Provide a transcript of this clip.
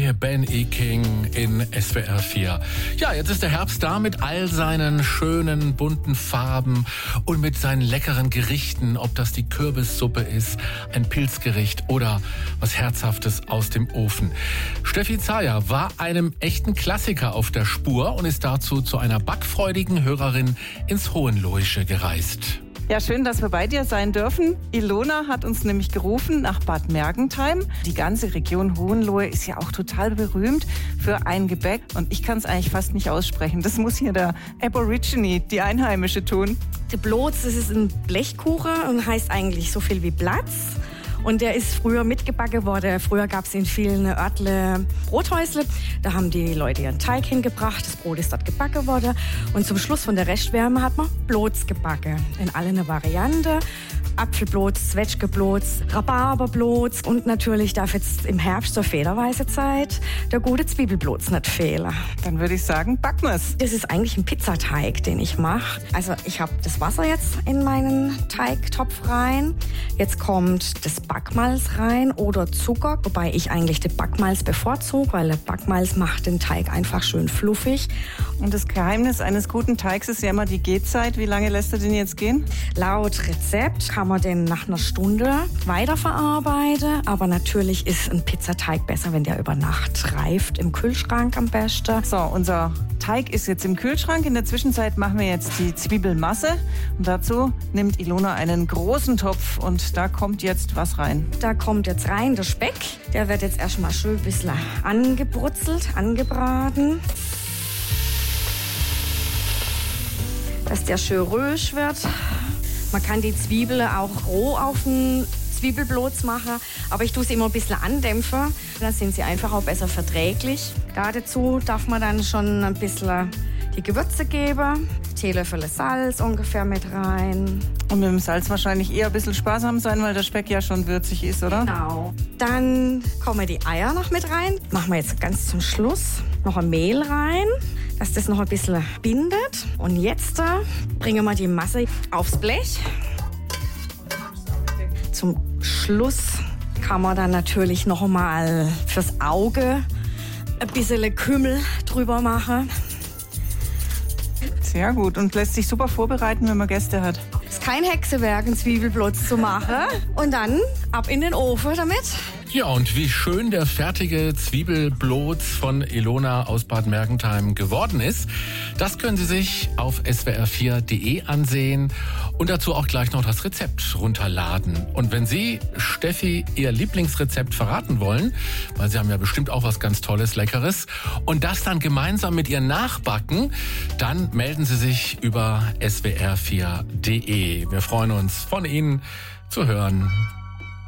Ben E. King in SWR 4. Ja, jetzt ist der Herbst da mit all seinen schönen, bunten Farben und mit seinen leckeren Gerichten, ob das die Kürbissuppe ist, ein Pilzgericht oder was Herzhaftes aus dem Ofen. Steffi Zayer war einem echten Klassiker auf der Spur und ist dazu zu einer backfreudigen Hörerin ins Hohenlohische gereist. Ja, schön, dass wir bei dir sein dürfen. Ilona hat uns nämlich gerufen nach Bad Mergentheim. Die ganze Region Hohenlohe ist ja auch total berühmt für ein Gebäck. Und ich kann es eigentlich fast nicht aussprechen. Das muss hier der Aborigine, die Einheimische, tun. Der Bloz, das ist ein Blechkuchen und heißt eigentlich so viel wie Platz. Und der ist früher mitgebacken worden. Früher gab es in vielen Örtle Brothäusle. Da haben die Leute ihren Teig hingebracht. Das Brot ist dort gebacken worden. Und zum Schluss von der Restwärme hat man Bloz gebacken. In allen Varianten. Apfelbloz, Zwetschgebloz, Rhabarberbloz und natürlich darf jetzt im Herbst zur federweiße Zeit der gute Zwiebelbloz nicht fehlen. Dann würde ich sagen, backen wir's. Das ist eigentlich ein Pizzateig, den ich mache. Also ich habe das Wasser jetzt in meinen Teigtopf rein. Jetzt kommt das Backmalz rein oder Zucker, wobei ich eigentlich den Backmalz bevorzuge, weil der Backmalz macht den Teig einfach schön fluffig. Und das Geheimnis eines guten Teigs ist ja immer die Gehzeit. Wie lange lässt er den jetzt gehen? Laut Rezept kann man den nach einer Stunde weiterverarbeiten. Aber natürlich ist ein Pizzateig besser, wenn der über Nacht reift. Im Kühlschrank am besten. So, unser Teig ist jetzt im Kühlschrank. In der Zwischenzeit machen wir jetzt die Zwiebelmasse. Und dazu nimmt Ilona einen großen Topf und da kommt jetzt was rein. Da kommt jetzt rein der Speck. Der wird jetzt erstmal schön ein bisschen angebrutzelt, angebraten. Dass der schön rösch wird. Man kann die Zwiebeln auch roh auf den Zwiebelbloz machen, aber ich tue sie immer ein bisschen andämpfen. Dann sind sie einfach auch besser verträglich. Dazu darf man dann schon ein bisschen die Gewürze geben. Teelöffel Salz ungefähr mit rein. Und mit dem Salz wahrscheinlich eher ein bisschen sparsam sein, weil der Speck ja schon würzig ist, oder? Genau. Dann kommen die Eier noch mit rein. Machen wir jetzt ganz zum Schluss noch ein Mehl rein, dass das noch ein bisschen bindet. Und jetzt bringen wir die Masse aufs Blech. Zum Schluss kann man dann natürlich noch mal fürs Auge ein bisschen Kümmel drüber machen. Sehr gut und lässt sich super vorbereiten, wenn man Gäste hat. Ist kein Hexenwerk, einen Zwiebelblotz zu machen. Und dann ab in den Ofen damit. Ja, und wie schön der fertige Zwiebelbloz von Ilona aus Bad Mergentheim geworden ist, das können Sie sich auf swr4.de ansehen und dazu auch gleich noch das Rezept runterladen. Und wenn Sie, Steffi, Ihr Lieblingsrezept verraten wollen, weil Sie haben ja bestimmt auch was ganz Tolles, Leckeres, und das dann gemeinsam mit ihr nachbacken, dann melden Sie sich über swr4.de. Wir freuen uns, von Ihnen zu hören.